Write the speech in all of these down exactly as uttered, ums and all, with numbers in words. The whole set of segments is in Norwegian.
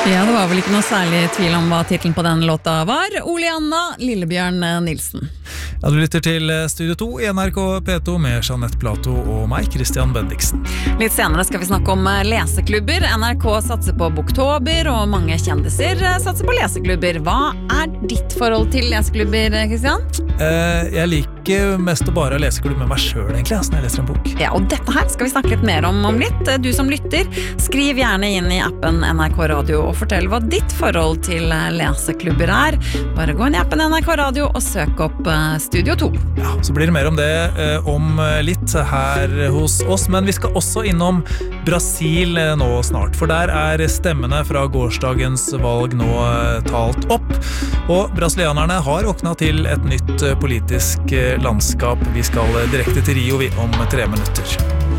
Ja, det var vel ikke noe særlig tvil om hva titlen på den låta var. Oleanna Lillebjørn Nilsen. Ja, du lytter til Studio to i N R K P to med Jeanette Plato og meg, Christian Bendiksen. Litt senere skal vi snakke om leseklubber. N R K satser på Boktober, og mange kjendiser satser på leseklubber. Hva er ditt forhold til leseklubber, Christian? Eh, jeg liker mest å bare ha leseklubb med meg selv, egentlig, når jeg leser en bok. Ja, og dette her skal vi snakke litt mer om om litt. Du som lytter, skriv gjerne inn i appen N R K Radio og fortell hva ditt forhold til leseklubber er. Bare gå inn i appen N R K Radio og søk opp Studio to. Ja, så blir det mer om det eh, om litt her hos oss, men vi skal også innom Brasil nå snart, for der er stemmene fra gårsdagens valg nå talt opp, og brasilianerne har åknet til et nytt politisk landskap. Vi skal direkte til Rio vi om tre minutter.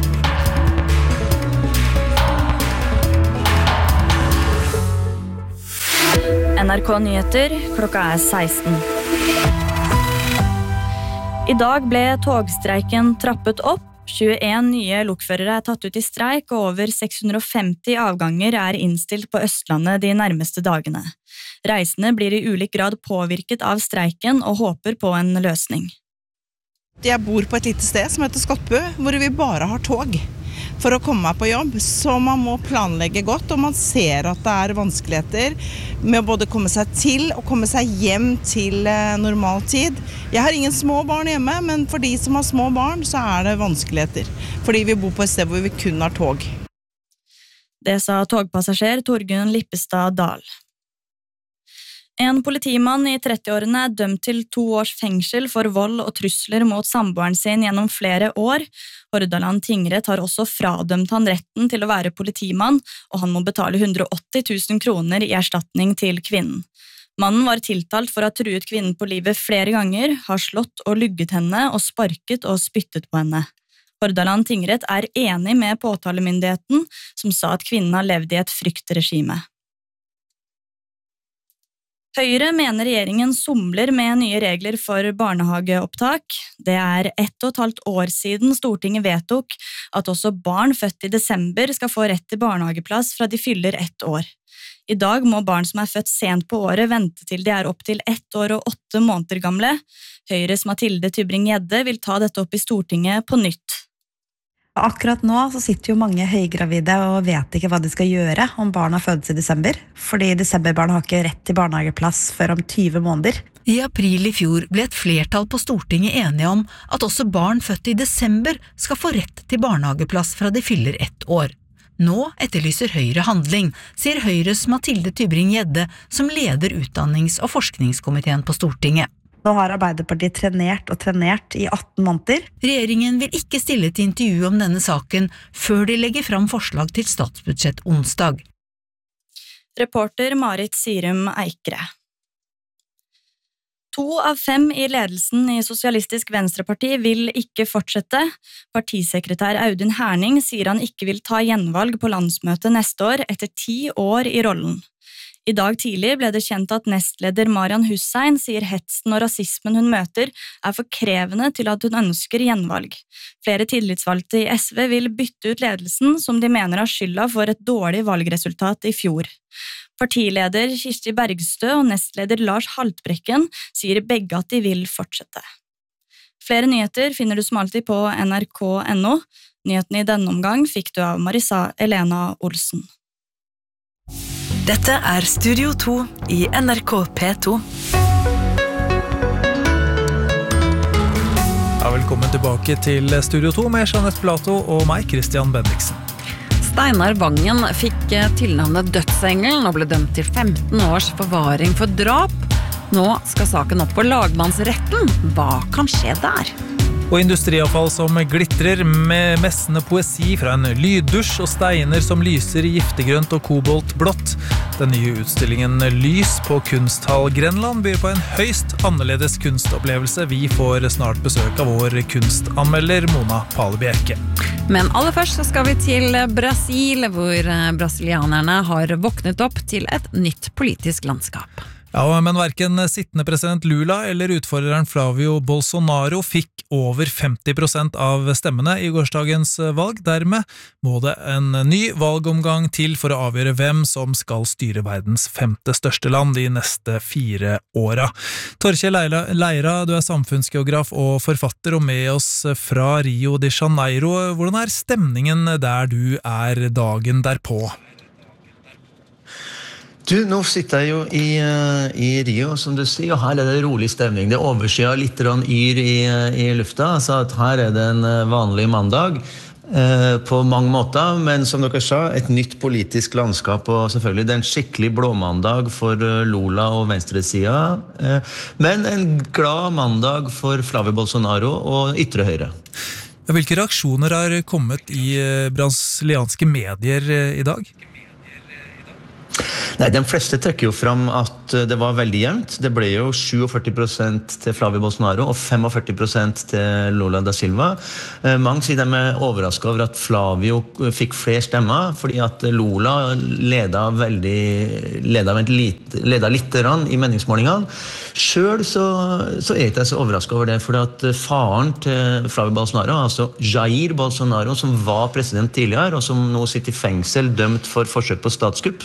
N R K Nyheter, klokka er seksten. I dag ble togstreiken trappet opp. tjueen nye lokførere er tatt ut i streik, og over seks hundre og femti avganger er innstilt på Østlandet de nærmeste dagene. Reisende blir i ulik grad påvirket av streiken og håper på en løsning. Jeg bor på et lite sted som heter Skottbu, hvor vi bare har tog for å komme meg på jobb, så man må planlegge godt, og man ser at det er vanskeligheter med å både komme seg til og komme seg hjem til normal tid. Jeg har ingen små barn hjemme, men for de som har små barn så er det vanskeligheter, fordi vi bor på et sted hvor vi kun har tog. Det sa togpassasjer Torgunn Lippestad Dahl. En politimann i trettiårene er dømt til to års fengsel for vold og trusler mot samboeren sin gjennom flere år. Hordaland tingrett har også fradømt han retten til å være politimann, og han må betale hundre og åtti tusen kroner i erstatning til kvinnen. Mannen var tiltalt for å ha truet kvinnen på livet flere ganger, har slått og lugget henne og sparket og spyttet på henne. Hordaland tingrett er enig med påtalemyndigheten, som sa at kvinnen har levd i et fryktregime. Høyre mener regjeringen somler med nye regler for barnehageopptak. Det er ett og et halvt år siden Stortinget vedtok at også barn født i desember skal få rett til barnehageplass fra de fyller ett år. I dag må barn som er født sent på året vente til de er opp til ett år og åtte måneder gamle. Høyres Mathilde Tybring-Gjedde vil ta dette opp i Stortinget på nytt. Akkurat nå så sitter jo mange høygravide og vet ikke hva de skal gjøre om barna fødes i desember, fordi desemberbarn har ikke rett til barnehageplass før om tyve måneder. I april i fjor ble et flertall på Stortinget enige om at også barn født i desember skal få rett til barnehageplass fra de fyller ett år. Nå etterlyser Høyre handling, sier Høyres Mathilde Tybring-Gjedde, som leder utdannings- og forskningskomiteen på Stortinget. Nå har Arbeiderpartiet trenert og trenert i atten måneder. Regjeringen vil ikke stille til intervju om denne saken før de legger fram forslag til statsbudsjett onsdag. Reporter Marit Sirum Eikre. To av fem i ledelsen i Sosialistisk Venstreparti vil ikke fortsette. Partisekretær Audun Herning sier han ikke vil ta gjenvalg på landsmøtet neste år etter ti år i rollen. I dag tidlig ble det kjent at nestleder Marian Hussein sier hetsen og rasismen hun møter er for krevende til at hun ønsker gjenvalg. Flere tillitsvalgte i S V vil bytte ut ledelsen, som de mener har skylda for et dårlig valgresultat i fjor. Partileder Kirsti Bergstø og nestleder Lars Haltbrekken sier begge at de vil fortsette. Flere nyheter finner du som alltid på N R K punktum N O. Nyhetene i denne omgang fikk du av Marisa Elena Olsen. Dette er Studio to i N R K P to. Ja, velkommen tilbake til Studio to med Jeanette Plato og meg, Christian Bendiksen. Steinar Vangen fikk tilnavnet Dødsengelen og ble dømt til femten års forvaring for drap. Nå skal saken opp på lagmannsretten. Hva kan skje der? Og industriavfall som glitrer med messende poesi fra en lyddusj og steiner som lyser i giftegrønt og koboltblått. Den nye utstillingen Lys på Kunsthall Grenland byr på en høyst annerledes kunstopplevelse. Vi får snart besøk av vår kunstanmelder Mona Pale Bjerke. Men aller først så skal vi til Brasil, hvor brasilianerne har våknet opp til et nytt politisk landskap. Ja, men hverken sittende president Lula eller utfordreren Flavio Bolsonaro fikk over femti prosent av stemmene i gårsdagens valg. Dermed må det en ny valgomgang til for å avgjøre hvem som skal styre verdens femte største land de neste fire åra. Torkjell Leira, Leira, du er samfunnsgeograf og forfatter og med oss fra Rio de Janeiro. Hvordan er stemningen der du er dagen derpå? Du, nå sitter jeg jo i, uh, i Rio, som du sier, og her er det rolig stemning. Det overskyer litt yr i, i lufta, så at her er det en vanlig mandag uh, på mange måter, men som dere sa, et nytt politisk landskap, og selvfølgelig det er en skikkelig blåmandag for uh, Lula og venstresida, uh, men en glad mandag for Flavio Bolsonaro og ytre høyre. Hvilke reaksjoner har kommet i uh, brasilianske medier uh, i dag? Nei, de fleste trekker jo fram at det var veldig jevnt. Det ble jo førtisju prosent til Flavio Bolsonaro og førtifem prosent til Lula da Silva. Mange sier de er overrasket over at Flavio fikk flere stemmer, fordi at Lula ledet veldig, ledet litt, ledet litt rann i meningsmålingene. Selv så, så er jeg ikke så overrasket over det, fordi at faren til Flavio Bolsonaro, altså Jair Bolsonaro, som var president tidligere, og som nå sitter i fengsel dømt for forsøk på statskupp,